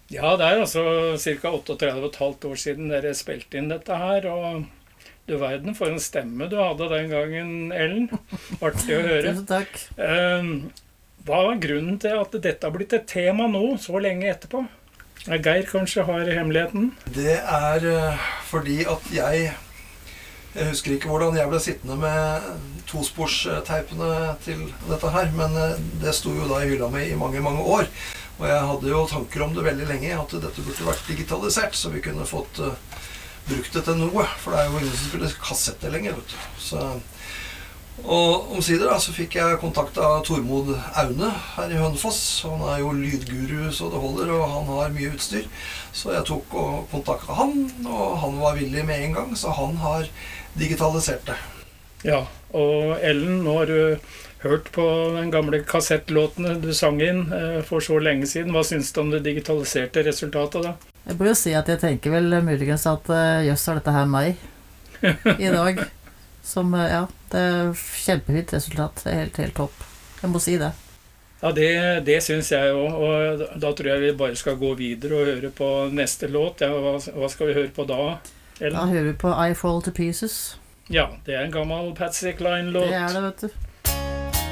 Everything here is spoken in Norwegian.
Ja, det er altså ca. 38,5 år siden dere spilte inn dette her, og du verden for en stemme du hadde den gangen, Ellen. Artig å høre. Tusen takk. Hva er grunnen til at dette har blitt et tema nå, så lenge etterpå? Geir kanskje har hemmeligheten? Det er fordi at jeg husker ikke hvordan jeg ble sittende med tosporsteipene til dette her, men det sto jo da i hylla mi i mange, mange år. Og jeg hadde jo tanker om det veldig lenge, at dette burde vært digitalisert, så vi kunne fått brukt det til noe. For det er jo ingen som spiller kassette lenger, vet du. Så, og omsider da, så fikk jeg kontakt av Tormod Aune her i Hønefoss. Han er jo lydguru så det holder, og han har mye utstyr. Så jeg tok og kontaktet han, og han var villig med en gang, så han har digitalisert det. Ja, og Ellen, nå har du hørt på den gamle kassettlåtene du sang inn for så lenge siden. Hva synes du om det digitaliserte resultatet da? Jeg bør jo si at jeg tenker vel muligens at jøss er dette her meg i dag. Som, ja, det er kjempefint resultat. Det er helt topp. Jeg må si det. Ja, det synes jeg også, og da tror jeg vi bare skal gå videre og høre på neste låt. Ja, hva skal vi høre på da, Ellen? Da hører vi på I Fall to Pieces. Ja, det er en gammel Patsy Cline-låt. Det er det, vet du.